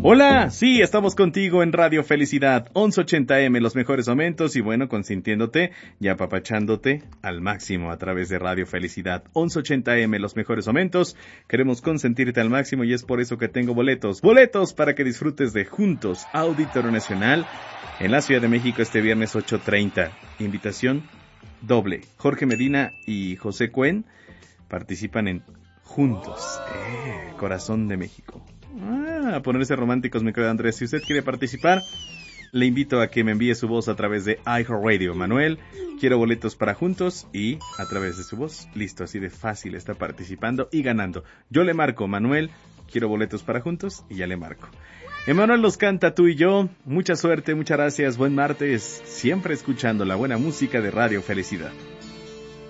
Hola, sí, estamos contigo en Radio Felicidad, 1180M, los mejores momentos y bueno, consintiéndote y apapachándote al máximo a través de Radio Felicidad, 1180M, los mejores momentos. Queremos consentirte al máximo y es por eso que tengo boletos para que disfrutes de Juntos, Auditorio Nacional, en la Ciudad de México este viernes 8:30. Invitación doble. Jorge Medina y José Cuen participan en Juntos, Corazón de México. A ponerse románticos, mi querido Andrés. Si usted quiere participar, le invito a que me envíe su voz a través de iHeartRadio. Manuel, quiero boletos para Juntos, y a través de su voz, listo, así de fácil está participando y ganando. Yo le marco, Manuel, quiero boletos para Juntos, y ya le marco. Emanuel los canta, tú y yo. Mucha suerte, muchas gracias, buen martes, siempre escuchando la buena música de Radio Felicidad.